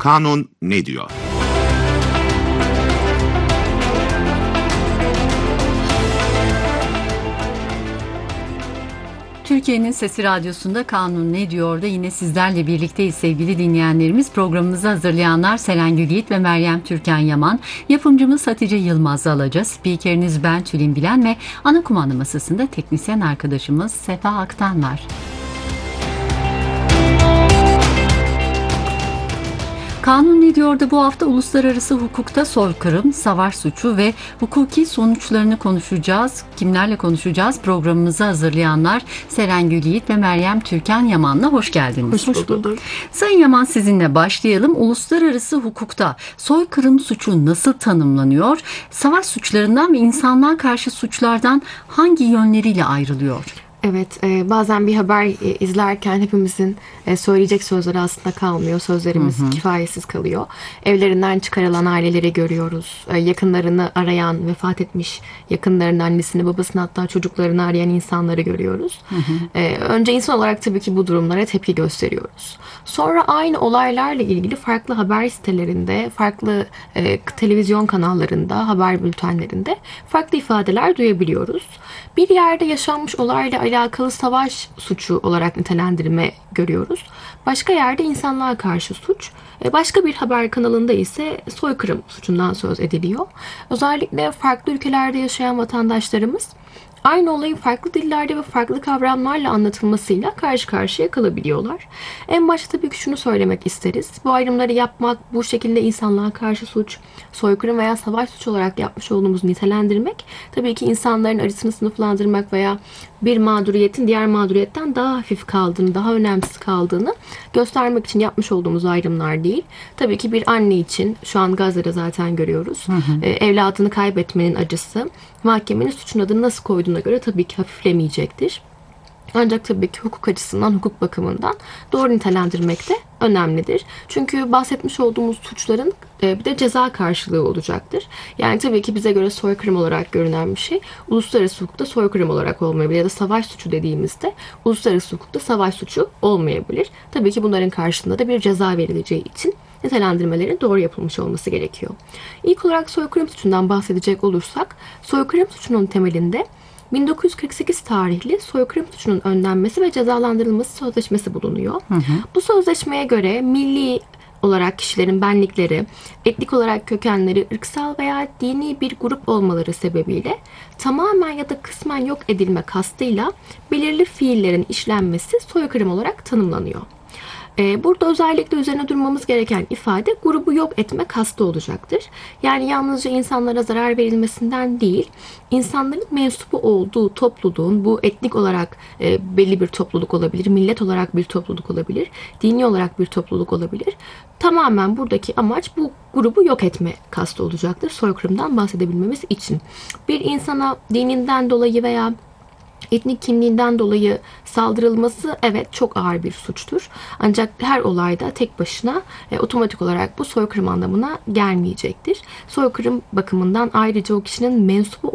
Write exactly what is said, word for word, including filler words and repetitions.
Kanun ne diyor? Türkiye'nin Sesi Radyosu'nda Kanun ne diyor da yine sizlerle birlikteyiz sevgili dinleyenlerimiz. Programımızı hazırlayanlar Selen Gülyiğit ve Meryem Türkan Yaman. Yapımcımız Hatice Yılmaz Alaca. Spikeriniz ben Tülin Bilen ve ana kumanda masasında teknisyen arkadaşımız Sefa Aktan var. Kanun ne diyor da bu hafta uluslararası hukukta soykırım, savaş suçu ve hukuki sonuçlarını konuşacağız. Kimlerle konuşacağız? Programımızı hazırlayanlar Selen Gülyiğit ve Meryem Türkan Yaman'la hoş geldiniz. Hoş bulduk. Sayın Yaman, sizinle başlayalım. Uluslararası hukukta soykırım suçu nasıl tanımlanıyor? Savaş suçlarından ve insanlığa karşı suçlardan hangi yönleriyle ayrılıyor? Evet, e, bazen bir haber e, izlerken hepimizin e, söyleyecek sözleri aslında kalmıyor. Sözlerimiz hı hı. kifayetsiz kalıyor. Evlerinden çıkarılan aileleri görüyoruz. E, yakınlarını arayan, vefat etmiş yakınlarının annesini, babasını, hatta çocuklarını arayan insanları görüyoruz. Hı hı. E, önce insan olarak tabii ki bu durumlara tepki gösteriyoruz. Sonra aynı olaylarla ilgili farklı haber sitelerinde, farklı e, televizyon kanallarında, haber bültenlerinde farklı ifadeler duyabiliyoruz. Bir yerde yaşanmış olayla alakalı savaş suçu olarak nitelendirme görüyoruz. Başka yerde insanlığa karşı suç, başka bir haber kanalında ise soykırım suçundan söz ediliyor. Özellikle farklı ülkelerde yaşayan vatandaşlarımız aynı olayın farklı dillerde ve farklı kavramlarla anlatılmasıyla karşı karşıya kalabiliyorlar. En başta tabii ki şunu söylemek isteriz. Bu ayrımları yapmak, bu şekilde insanlığa karşı suç, soykırım veya savaş suçu olarak yapmış olduğumuzu nitelendirmek, tabii ki insanların acısını sınıflandırmak veya bir mağduriyetin diğer mağduriyetten daha hafif kaldığını, daha önemsiz kaldığını göstermek için yapmış olduğumuz ayrımlar değil. Tabii ki bir anne için, şu an Gazze'de zaten görüyoruz, hı hı. evladını kaybetmenin acısı, mahkemenin suçun adını nasıl koyduğuna göre tabii ki hafiflemeyecektir. Ancak tabii ki hukuk açısından, hukuk bakımından doğru nitelendirmek de önemlidir. Çünkü bahsetmiş olduğumuz suçların bir de ceza karşılığı olacaktır. Yani tabii ki bize göre soykırım olarak görünen bir şey uluslararası hukukta soykırım olarak olmayabilir ya da savaş suçu dediğimizde uluslararası hukukta savaş suçu olmayabilir. Tabii ki bunların karşılığında da bir ceza verileceği için nitelendirmelerin doğru yapılmış olması gerekiyor. İlk olarak soykırım suçundan bahsedecek olursak, soykırım suçunun temelinde bin dokuz yüz kırk sekiz tarihli soykırım suçunun önlenmesi ve cezalandırılması sözleşmesi bulunuyor. Hı hı. Bu sözleşmeye göre milli olarak kişilerin benlikleri, etnik olarak kökenleri, ırksal veya dini bir grup olmaları sebebiyle tamamen ya da kısmen yok edilme kastıyla belirli fiillerin işlenmesi soykırım olarak tanımlanıyor. Burada özellikle üzerine durmamız gereken ifade grubu yok etme kastı olacaktır. Yani yalnızca insanlara zarar verilmesinden değil, insanların mensubu olduğu topluluğun, bu etnik olarak belli bir topluluk olabilir, millet olarak bir topluluk olabilir, dini olarak bir topluluk olabilir. Tamamen buradaki amaç bu grubu yok etme kastı olacaktır soykırımdan bahsedebilmemiz için. Bir insana dininden dolayı veya etnik kimliğinden dolayı saldırılması evet çok ağır bir suçtur. Ancak her olayda tek başına e, otomatik olarak bu soykırım anlamına gelmeyecektir. Soykırım bakımından ayrıca o kişinin mensubu